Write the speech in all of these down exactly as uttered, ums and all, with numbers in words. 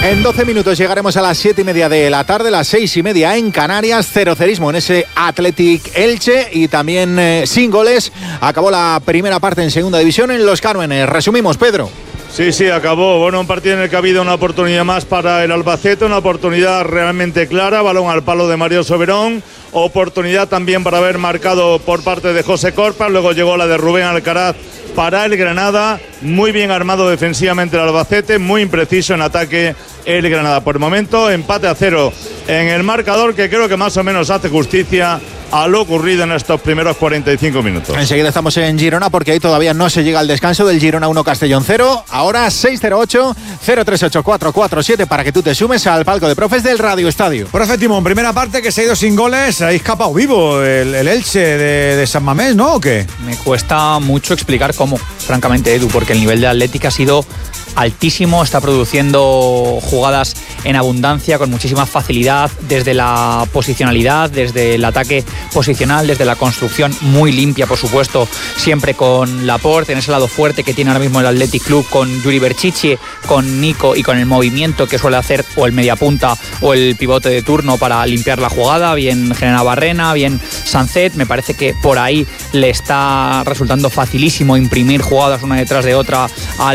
En doce minutos llegaremos a las siete y media de la tarde, las seis y media en Canarias. Cerocerismo en ese Athletic Elche y también eh, sin goles. Acabó la primera parte en segunda división en Los Cármenes. Resumimos, Pedro. Sí, sí, acabó. Bueno, un partido en el que ha habido una oportunidad más para el Albacete, una oportunidad realmente clara, balón al palo de Mario Soberón, oportunidad también para haber marcado por parte de José Corpas, luego llegó la de Rubén Alcaraz para el Granada, muy bien armado defensivamente el Albacete, muy impreciso en ataque el Granada. Por el momento, empate a cero en el marcador, que creo que más o menos hace justicia a lo ocurrido en estos primeros cuarenta y cinco minutos. Enseguida estamos en Girona porque ahí todavía no se llega al descanso del Girona uno Castellón cero. Ahora seis cero ocho, cero tres ocho, cuatro cuatro siete para que tú te sumes al palco de profes del Radio Estadio. Profe Timón, primera parte que se ha ido sin goles, ha escapado vivo el, el Elche de, de San Mamés, ¿no? ¿O qué? Me cuesta mucho explicar cómo, francamente, Edu, porque el nivel de Atlético ha sido altísimo, está produciendo jugadas en abundancia, con muchísima facilidad, desde la posicionalidad, desde el ataque posicional, desde la construcción muy limpia, por supuesto, siempre con Laporte, en ese lado fuerte que tiene ahora mismo el Athletic Club, con Yuri Berchiche, con Nico y con el movimiento que suele hacer o el mediapunta o el pivote de turno para limpiar la jugada, bien General Barrena, bien Sancet. Me parece que por ahí le está resultando facilísimo imprimir jugadas una detrás de otra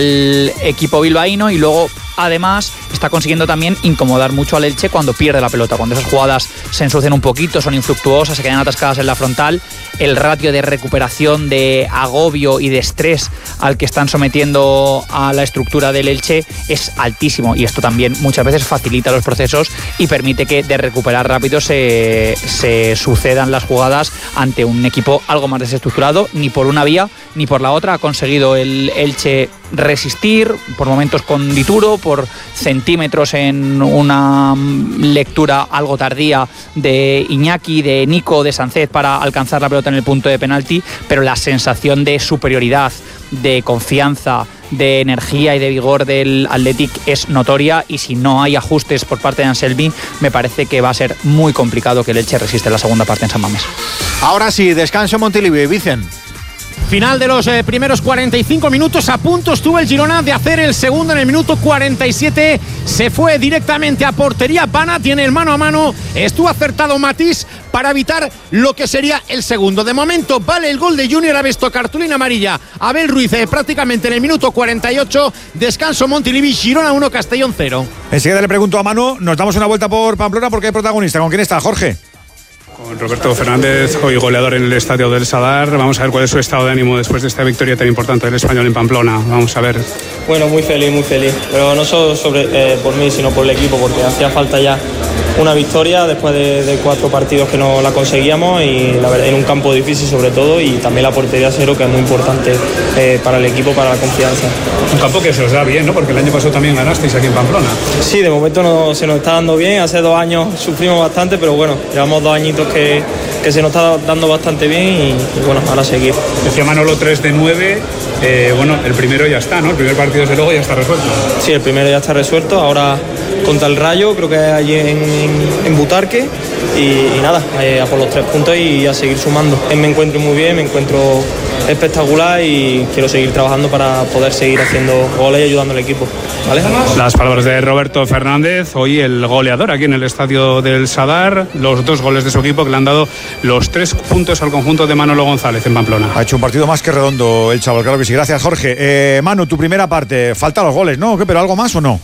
al equipo bilbaíno, y luego además está consiguiendo también incomodar mucho al Elche cuando pierde la pelota, cuando esas jugadas se ensucian un poquito, son infructuosas, se quedan atascadas en la frontal. El ratio de recuperación, de agobio y de estrés al que están sometiendo a la estructura del Elche es altísimo, y esto también muchas veces facilita los procesos y permite que de recuperar rápido se, se sucedan las jugadas ante un equipo algo más desestructurado. Ni por una vía ni por la otra ha conseguido el Elche resistir, por momentos con Dituro, por centímetros en una lectura algo tardía de Iñaki, de Nico, de Sancet para alcanzar la pelota en el punto de penalti, pero la sensación de superioridad, de confianza, de energía y de vigor del Athletic es notoria, y si no hay ajustes por parte de Anselmi, me parece que va a ser muy complicado que el Elche resiste la segunda parte en San Mamés. Ahora sí, descanso Montilivi, Vicen. Final de los eh, primeros cuarenta y cinco minutos. A punto estuvo el Girona de hacer el segundo en el minuto cuarenta y siete. Se fue directamente a portería. Pana tiene el mano a mano. Estuvo acertado Matís para evitar lo que sería el segundo. De momento vale el gol de Junior Abesto, cartulina amarilla. Abel Ruiz eh, prácticamente en el minuto cuarenta y ocho. Descanso Montilivi, Girona uno, Castellón cero. Enseguida le pregunto a Manu. Nos damos una vuelta por Pamplona porque hay protagonista. ¿Con quién está, Jorge? Con Roberto Fernández, hoy goleador en el estadio del Sadar. Vamos a ver cuál es su estado de ánimo después de esta victoria tan importante del Español en Pamplona. Vamos a ver. Bueno, muy feliz, muy feliz. Pero no solo sobre, eh, por mí, sino por el equipo, porque hacía falta ya una victoria después de, de cuatro partidos que no la conseguíamos, y la verdad, en un campo difícil sobre todo, y también la portería cero, que es muy importante eh, para el equipo, para la confianza. Un campo que se os da bien, ¿no? Porque el año pasado también ganasteis aquí en Pamplona. Sí, de momento no, se nos está dando bien. Hace dos años sufrimos bastante, pero bueno, llevamos dos añitos que, que se nos está dando bastante bien, y, y bueno, ahora seguir. Decía Manolo tres de nueve, eh, bueno, el primero ya está, ¿no? El primer partido desde luego ya está resuelto. Sí, el primero ya está resuelto, ahora contra el Rayo, creo que es allí en, en Butarque, y, y nada, a por los tres puntos y a seguir sumando. Me encuentro muy bien, me encuentro espectacular, y quiero seguir trabajando para poder seguir haciendo goles y ayudando al equipo, ¿vale? Las palabras de Roberto Fernández, hoy el goleador aquí en el estadio del Sadar, los dos goles de su equipo que le han dado los tres puntos al conjunto de Manolo González en Pamplona. Ha hecho un partido más que redondo el chaval, claro que sí. Gracias, Jorge. Eh, Manu, tu primera parte, faltan los goles, ¿no? ¿Qué, pero algo más o no?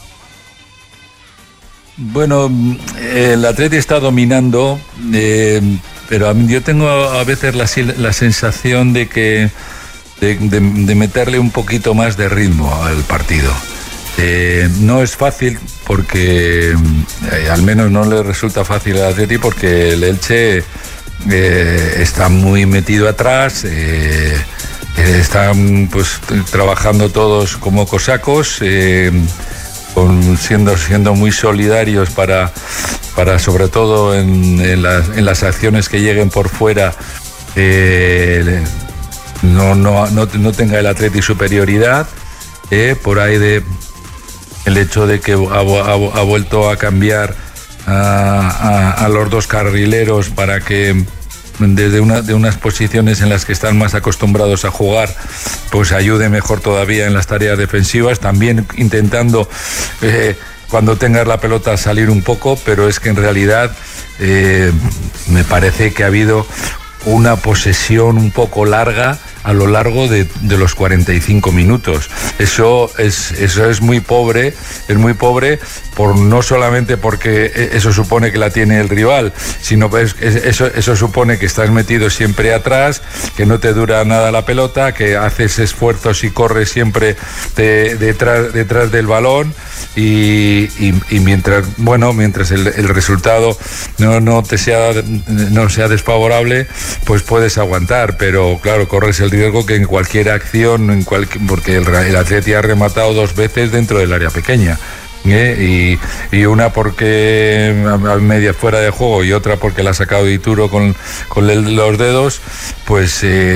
Bueno, el Atleti está dominando, eh, pero a mí, yo tengo a veces la, la sensación de que de, de, de meterle un poquito más de ritmo al partido. Eh, no es fácil porque eh, al menos no le resulta fácil al Atleti, porque el Elche eh, está muy metido atrás, eh, eh, están pues trabajando todos como cosacos, eh, con, siendo, siendo muy solidarios para, para sobre todo en, en, las, en las acciones que lleguen por fuera, eh, no, no, no, no tenga el Atleti superioridad, eh, por ahí de el hecho de que ha, ha, ha vuelto a cambiar a, a, a los dos carrileros para que desde una, de unas posiciones en las que están más acostumbrados a jugar, pues ayude mejor todavía en las tareas defensivas, también intentando eh, cuando tengas la pelota salir un poco, pero es que en realidad eh, me parece que ha habido una posesión un poco larga a lo largo de, de los cuarenta y cinco minutos. Eso es, eso es muy pobre, es muy pobre, por, no solamente porque eso supone que la tiene el rival, sino que es, eso, eso supone que estás metido siempre atrás, que no te dura nada la pelota, que haces esfuerzos y corres siempre de, detrás, detrás del balón y, y, y mientras, bueno, mientras el, el resultado no, no te sea, no sea desfavorable, pues puedes aguantar, pero claro, corres el riesgo que en cualquier acción, en cual, porque el, el Atleti ha rematado dos veces dentro del área pequeña. ¿Eh? Y, y una porque a media fuera de juego y otra porque la ha sacado Dituro con, con el, los dedos, pues eh,